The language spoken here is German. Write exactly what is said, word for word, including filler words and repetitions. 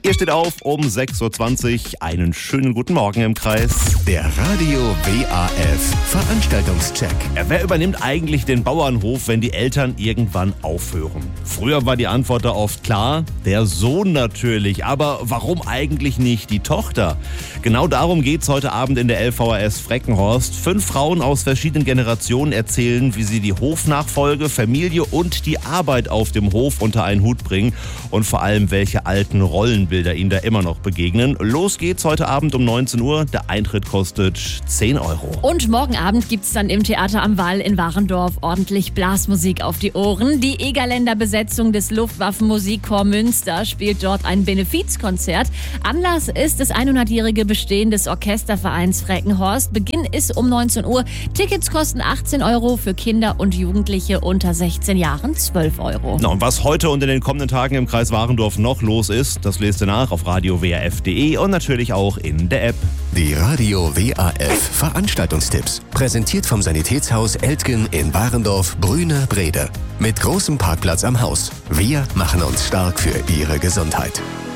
Ihr steht auf um sechs Uhr zwanzig. Einen schönen guten Morgen im Kreis. Der Radio W A F Veranstaltungscheck. Ja, wer übernimmt eigentlich den Bauernhof, wenn die Eltern irgendwann aufhören? Früher war die Antwort da oft klar, der Sohn natürlich. Aber warum eigentlich nicht die Tochter? Genau darum geht's heute Abend in der L V A S Freckenhorst. Fünf Frauen aus verschiedenen Generationen erzählen, wie sie die Hofnachfolge, Familie und die Arbeit auf dem Hof unter einen Hut bringen und vor allem, welche alten Rollenbilder ihnen da immer noch begegnen. Los geht's heute Abend um neunzehn Uhr. Der Eintritt kostet zehn Euro. Und morgen Abend gibt's dann im Theater am Wall in Warendorf ordentlich Blasmusik auf die Ohren. Die Egerländer Besetzung des Luftwaffenmusikchor Münster spielt dort ein Benefizkonzert. Anlass ist das hundertjährige Bestehen des Orchestervereins Freckenhorst. Beginn ist um neunzehn Uhr. Tickets kosten achtzehn Euro, für Kinder und Jugendliche unter sechzehn Jahren zwölf Euro. Na, und was heute und in den kommenden Tagen im Kreis Warendorf noch los ist, das lest ihr nach auf radio w a f punkt de und natürlich auch in der App. Die Radio W A F Veranstaltungstipps. Präsentiert vom Sanitätshaus Eltgen in Warendorf, Brüne, Brede. Mit großem Parkplatz am Haus. Wir machen uns stark für Ihre Gesundheit.